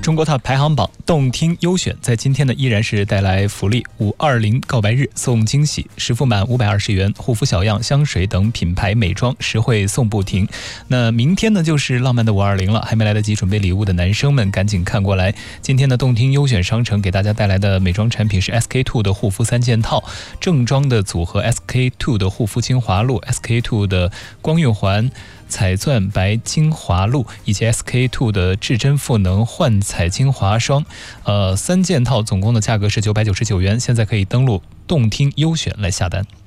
中国 TOP 排行榜动听优选在今天呢依然是带来福利，520告白日送惊喜，实付满520元，护肤小样、香水等品牌美妆实惠送不停。那明天呢就是浪漫的520了，还没来得及准备礼物的男生们赶紧看过来。今天的动听优选商城给大家带来的美妆产品是 SK-II 的护肤3件套，正装的组合 SK-II 的护肤精华露、SK-II 的光晕环彩钻白精华露以及 SK-II 的至臻赋能焕彩精华霜，3件套总共的价格是999元，现在可以登录动听优选来下单。